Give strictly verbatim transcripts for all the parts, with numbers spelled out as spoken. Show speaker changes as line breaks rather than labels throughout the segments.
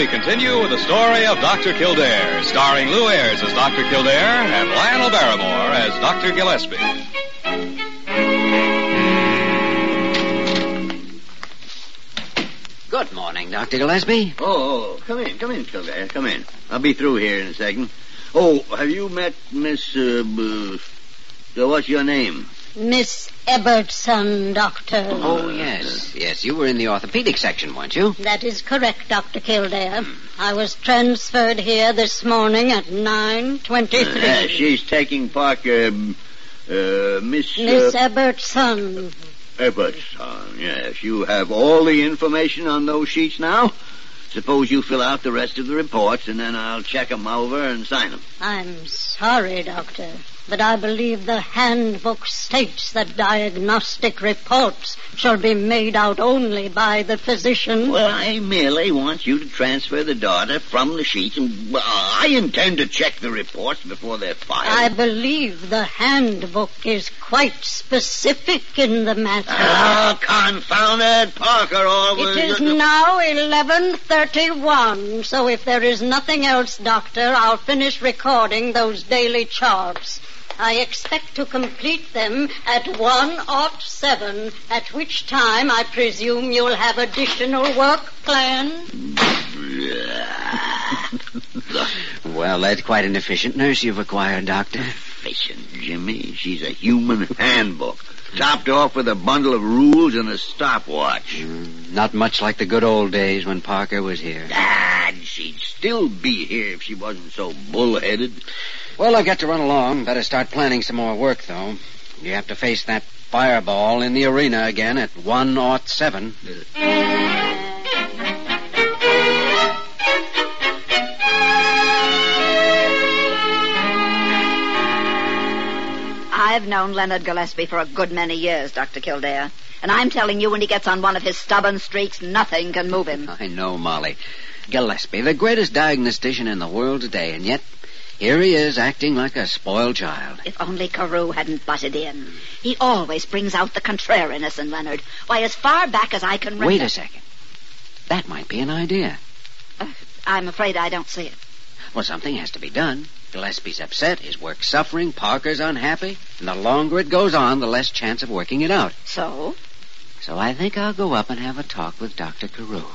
we continue with the story of Doctor Kildare, starring Lou Ayres as Doctor Kildare and Lionel Barrymore as Doctor Gillespie.
Good morning, Doctor Gillespie.
Oh, come in, come in, Kildare, come in. I'll be through here in a second. Oh, have you met Miss, uh, uh what's your name?
Miss Ebertson, Doctor.
Oh, yes. Yes, you were in the orthopedic section, weren't you?
That is correct, Doctor Kildare. I was transferred here this morning at nine twenty-three.
Uh, she's taking Parker, uh, Miss...
Miss
uh,
Ebertson.
Ebertson, yes. You have all the information on those sheets now? Suppose you fill out the rest of the reports, and then I'll check them over and sign them.
I'm sorry, Doctor, but I believe the handbook states that diagnostic reports shall be made out only by the physician.
Well, I merely want you to transfer the data from the sheets, and well, I intend to check the reports before they're filed.
I believe the handbook is quite specific in the matter.
Ah, confound it, Parker. Always...
It is now eleven thirty-one, so if there is nothing else, Doctor, I'll finish recording those daily charts. I expect to complete them at one oh seven, at which time I presume you'll have additional work planned.
Well, that's quite an efficient nurse you've acquired, Doctor.
Efficient, Jimmy. She's a human handbook, topped off with a bundle of rules and a stopwatch.
Mm, not much like the good old days when Parker was here.
Ah, she'd still be here if she wasn't so bullheaded.
Well, I've got to run along. Better start planning some more work, though. You have to face that fireball in the arena again at one oh seven.
I've known Leonard Gillespie for a good many years, Doctor Kildare. And I'm telling you, when he gets on one of his stubborn streaks, nothing can move him.
I know, Molly. Gillespie, the greatest diagnostician in the world today, and yet here he is acting like a spoiled child.
If only Carew hadn't butted in. He always brings out the contrariness in Leonard. Why, as far back as I can remember...
Wait a second. That might be an idea.
Uh, I'm afraid I don't see it.
Well, something has to be done. Gillespie's upset, his work's suffering, Parker's unhappy, and the longer it goes on, the less chance of working it out.
So?
So I think I'll go up and have a talk with Doctor Carew.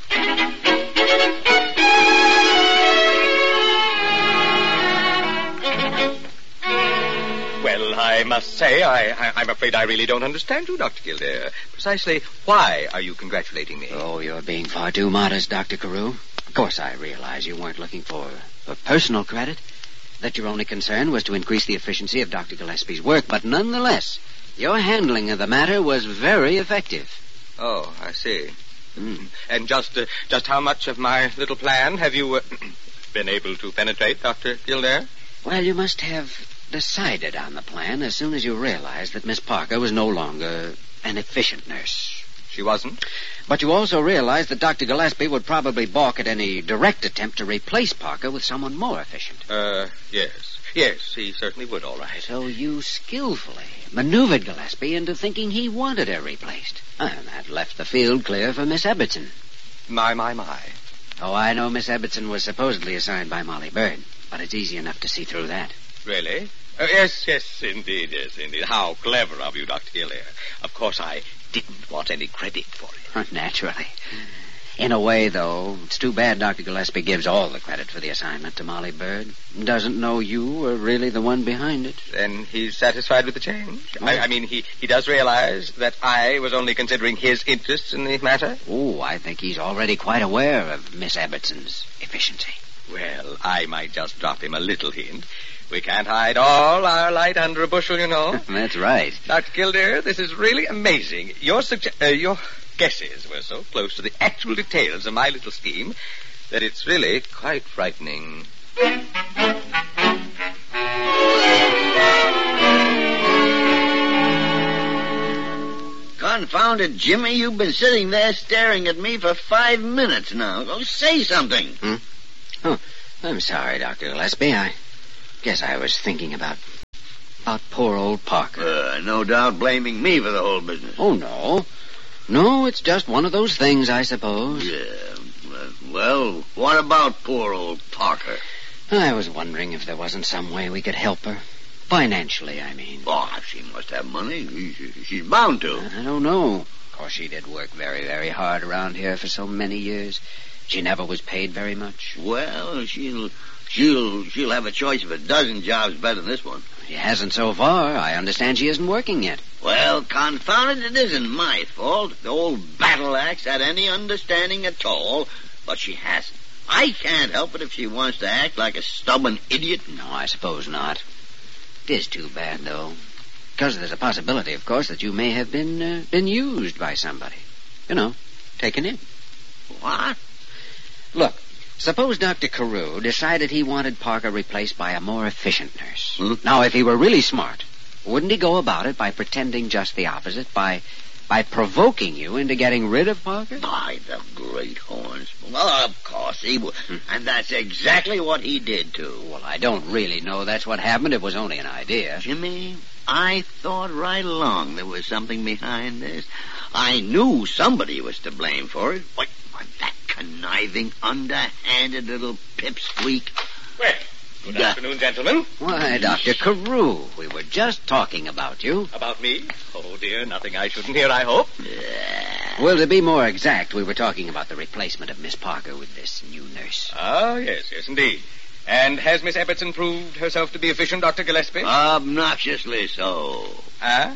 Well, I must say, I, I, I'm afraid I really don't understand you, Doctor Kildare. Precisely why are you congratulating me?
Oh, you're being far too modest, Doctor Carew. Of course, I realize you weren't looking for, for personal credit, that your only concern was to increase the efficiency of Doctor Gillespie's work, but nonetheless, your handling of the matter was very effective.
Oh, I see. Mm. And just uh, just how much of my little plan have you uh, been able to penetrate, Doctor Kildare?
Well, you must have decided on the plan as soon as you realized that Miss Parker was no longer an efficient nurse.
She wasn't?
But you also realized that Doctor Gillespie would probably balk at any direct attempt to replace Parker with someone more efficient.
Uh, yes. Yes, he certainly would, all right.
So you skillfully maneuvered Gillespie into thinking he wanted her replaced. And that left the field clear for Miss Ebertson.
My, my, my.
Oh, I know Miss Ebertson was supposedly assigned by Molly Bird, but it's easy enough to see through that.
Really? Uh, yes, yes, indeed, yes, indeed. How clever of you, Doctor Kildare. Of course, I didn't want any credit for it.
Naturally. In a way, though, it's too bad Doctor Gillespie gives all the credit for the assignment to Molly Bird. Doesn't know you were really the one behind it.
Then he's satisfied with the change?
Oh.
I, I mean, he, he does realize that I was only considering his interests in the matter?
Oh, I think he's already quite aware of Miss Ebertson's efficiency.
Well, I might just drop him a little hint. We can't hide all our light under a bushel, you know.
That's right.
Doctor Kildare, this is really amazing. Your suge- uh, your guesses were so close to the actual details of my little scheme that it's really quite frightening.
Confound it, Jimmy. You've been sitting there staring at me for five minutes now. Go say something.
Hmm? Oh, I'm sorry, Doctor Gillespie. I guess I was thinking about about poor old Parker.
Uh, no doubt blaming me for the whole business.
Oh, no. No, it's just one of those things, I suppose.
Yeah, uh, Well, what about poor old Parker?
I was wondering if there wasn't some way we could help her. Financially, I mean.
Oh, she must have money. She- She's bound to.
I don't know. Of course, she did work very, very hard around here for so many years. She never was paid very much.
Well, she'll she'll she'll have a choice of a dozen jobs better than this one.
She hasn't so far. I understand she isn't working yet.
Well, confound it, it isn't my fault. The old battle axe had any understanding at all, but she hasn't. I can't help it if she wants to act like a stubborn idiot.
No, I suppose not. It is too bad, though. Because there's a possibility, of course, that you may have been uh, been used by somebody. You know, taken in.
What?
Look, suppose Doctor Carew decided he wanted Parker replaced by a more efficient nurse.
Hmm?
Now, if he were really smart, wouldn't he go about it by pretending just the opposite, by by provoking you into getting rid of Parker?
By the great horns. Well, of course he would. And that's exactly what he did, too.
Well, I don't really know that's what happened. It was only an idea.
Jimmy, I thought right along there was something behind this. I knew somebody was to blame for it. What, what that conniving, underhanded little pipsqueak.
Well, good
Yeah.
afternoon, gentlemen.
Why, Doctor Carew, we were just talking about you.
About me? Oh, dear, nothing I shouldn't hear, I hope.
Well, to be more exact, we were talking about the replacement of Miss Parker with this new nurse.
Ah, yes, yes, indeed. And has Miss Ebbetson proved herself to be efficient, Doctor Gillespie?
Obnoxiously so.
Ah?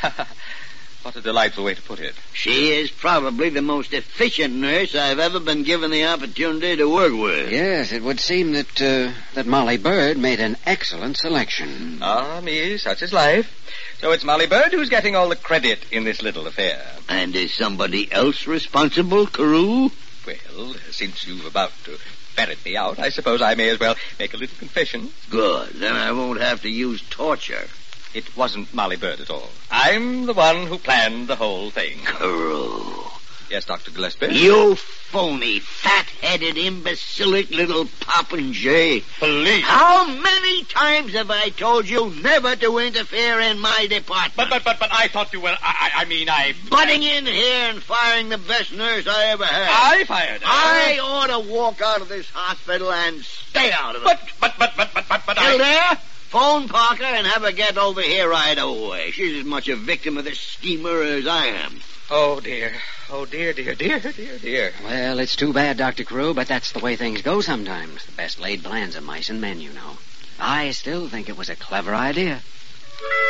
What a delightful way to put it.
She is probably the most efficient nurse I've ever been given the opportunity to work with.
Yes, it would seem that uh, that Molly Bird made an excellent selection.
Ah, me, such is life. So it's Molly Bird who's getting all the credit in this little affair.
And is somebody else responsible, Carew?
Well, since you've about to ferret me out, I suppose I may as well make a little confession.
Good. Then I won't have to use torture.
It wasn't Molly Bird at all. I'm the one who planned the whole thing.
Carew.
Yes, Doctor Gillespie?
You phony, fat-headed, imbecilic little popinjay.
Police!
How many times have I told you never to interfere in my department?
But, but, but, but I thought you were, I, I I mean, I...
Butting in here and firing the best nurse I ever had.
I fired her.
I ought to walk out of this hospital and stay out of it.
But, but, but, but, but, but, but
Still
I...
there? Phone Parker and have her get over here right away. She's as much a victim of this schemer as I am.
Oh, dear. Oh, dear, dear, dear, dear, dear.
Well, it's too bad, Doctor Carew, but that's the way things go sometimes. The best laid plans of mice and men, you know. I still think it was a clever idea.